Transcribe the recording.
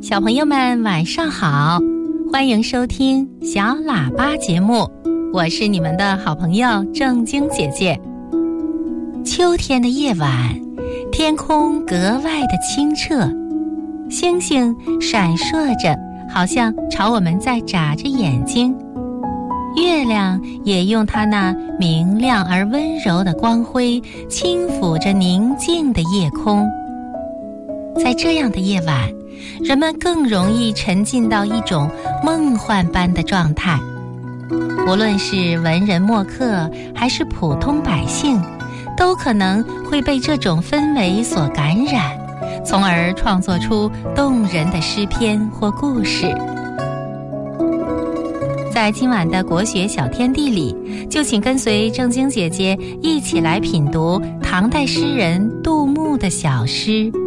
小朋友们晚上好，欢迎收听小喇叭节目，我是你们的好朋友正晶姐姐。秋天的夜晚，天空格外的清澈，星星闪烁着，好像朝我们在眨着眼睛。月亮也用它那明亮而温柔的光辉轻抚着宁静的夜空。在这样的夜晚，人们更容易沉浸到一种梦幻般的状态。无论是文人墨客还是普通百姓，都可能会被这种氛围所感染，从而创作出动人的诗篇或故事。在今晚的国学小天地里，就请跟随正晶姐姐一起来品读唐代诗人杜牧的小诗《